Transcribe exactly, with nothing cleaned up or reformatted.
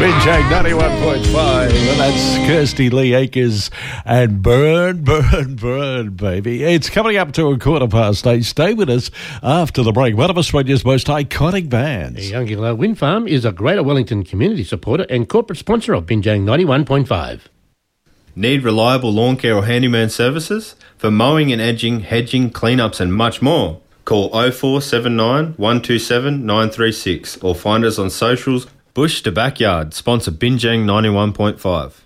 Binjang ninety-one point five, and that's Kirsty Lee Akers and Burn, Burn, Burn, baby. It's coming up to a quarter past eight. Stay with us after the break. One of Australia's most iconic bands. Youngilla Wind Farm is a Greater Wellington community supporter and corporate sponsor of Binjang ninety-one point five. Need reliable lawn care or handyman services? For mowing and edging, hedging, cleanups and much more. Call oh four seven nine, one two seven, nine three six or find us on socials. Bush to Backyard, sponsor Binjang ninety-one point five.